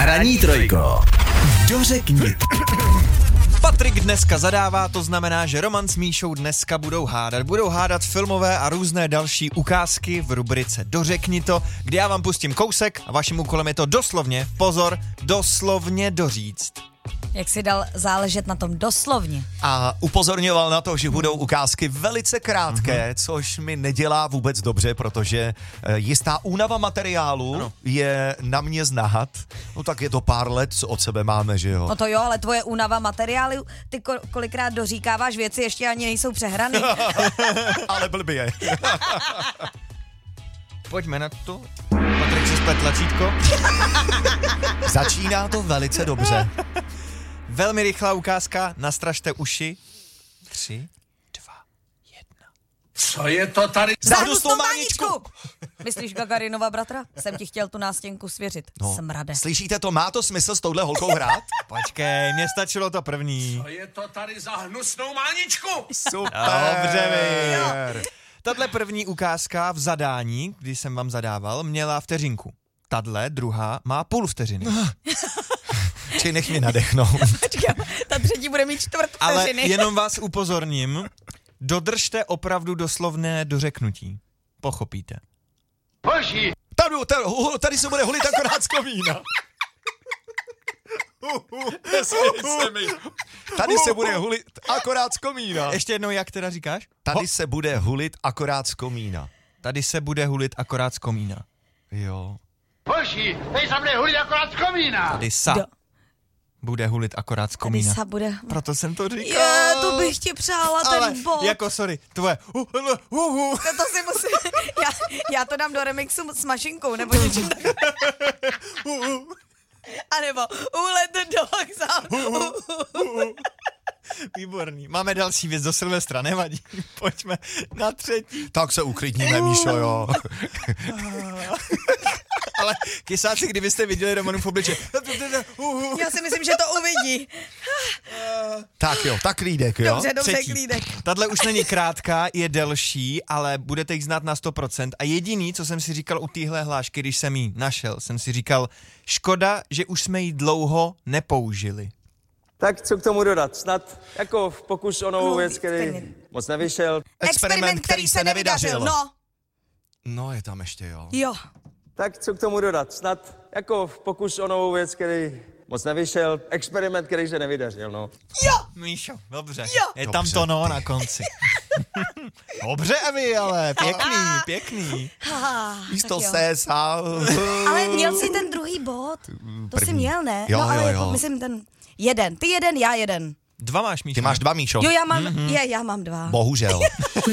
Ranní trojko. Dořekni. Patrik dneska zadává, to znamená, že Roman s Míšou dneska budou hádat. Budou hádat filmové a různé další ukázky v rubrice Dořekni to, kde já vám pustím kousek a vaším úkolem je to doslovně, pozor, doslovně doříct. Jak si dal záležet na tom doslovně. A upozorňoval na to, že budou ukázky velice krátké, což mi nedělá vůbec dobře, protože jistá únava materiálu je na mě znát. No tak je to pár let, co od sebe máme, že jo? No to jo, ale tvoje únava materiálu, ty kolikrát doříkáváš věci, ještě ani nejsou přehraný. Ale blbě. Pojďme na to. Patrik si splet tlačítko. Začíná to velice dobře. Velmi rychlá ukázka, nastražte uši. 3, 2, 1. Co je to tady? Za hnusnou máničku! Myslíš Gagarinova bratra? Jsem ti chtěl tu nástěnku svěřit. Smrade. Slyšíte to? Má to smysl s touhle holkou hrát? Počkej, mně stačilo to první. Co je to tady za hnusnou máničku? Super! Dobře, tahle první ukázka v zadání, když jsem vám zadával, měla vteřinku. Tahle druhá má půl vteřiny. Či nech mě nadechnout. Počkej, ta třetí bude mít čtvrt Ale vteřiny. jenom vás upozorním, dodržte opravdu doslovné dořeknutí. Pochopíte. Boží! Tady se bude hulit akorát z komína. Tady se bude hulit akorát z komína. Ještě jednou, jak teda říkáš? Tady se bude hulit akorát z komína. Tady se bude hulit akorát z komína. Jo. Boží! Tady se bude hulit akorát z komína! Tady sa bude hulit akorát z komína. Tady sa bude... Proto jsem to říkal. To bych ti přála, Ale ten bod. jako sorry, tvoje To si musím... Já to dám do remixu s mašinkou, nebo něčím takovým. A nebo ulet do vokzálu. Výborný. Máme další věc do Silvestra, nevadí. Pojďme na třetí. Tak se uklidníme, Míšo, jo. Ale kysáci, kdybyste viděli Romanův obličej. Já si myslím, že to uvidí. Tak jo, tak klídek, jo. Dobře, Třetí. klídek. Tahle už není krátká, je delší, ale budete jich znát na 100%. A jediný, co jsem si říkal u téhle hlášky, když jsem ji našel, jsem si říkal, škoda, že už jsme ji dlouho nepoužili. Tak co k tomu dodat? Snad jako pokus o novou věc, který moc nevyšel. Experiment, který se nevydařil. No. No, je tam ještě, jo. Jo. Tak co k tomu dodat? Snad jako pokus o novou věc, který moc nevyšel. Experiment, který se nevydařil, no. Míšo, dobře. Jo. Je Dobře, tam to no na konci. Dobře, Evi, ale pěkný. Místo tak se sál. Ale měl jsi ten druhý bod. To jsi První. měl, ne? Jo, no, ale jo, jako, jo. myslím ten jeden. Ty jeden, já jeden. 2 máš, Míšo. Ty máš 2, Míšo. Jo, já mám 2. Bohužel.